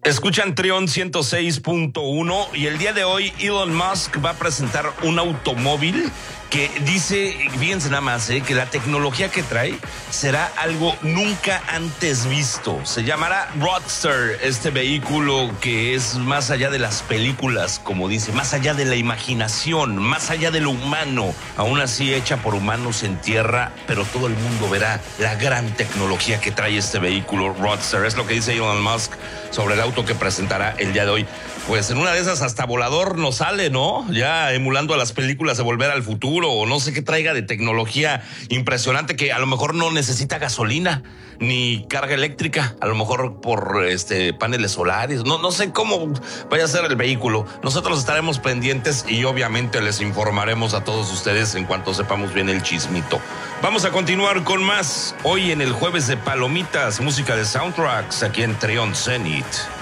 Escuchan Trión 106.1 y el día de hoy Elon Musk va a presentar un automóvil que dice, fíjense nada más, que la tecnología que trae será algo nunca antes visto. Se llamará Roadster, este vehículo que es más allá de las películas, como dice, más allá de la imaginación, más allá de lo humano, aún así hecha por humanos en tierra, pero todo el mundo verá la gran tecnología que trae este vehículo Roadster. Es lo que dice Elon Musk sobre el auto que presentará el día de hoy. Pues en una de esas hasta volador nos sale, ¿no? Ya emulando a las películas de Volver al Futuro o no sé qué traiga de tecnología impresionante que a lo mejor no necesita gasolina ni carga eléctrica, a lo mejor por paneles solares, no sé cómo vaya a ser el vehículo. Nosotros estaremos pendientes y obviamente les informaremos a todos ustedes en cuanto sepamos bien el chismito. Vamos a continuar con más hoy en el jueves de Palomitas, música de soundtracks aquí en Trión Zenith.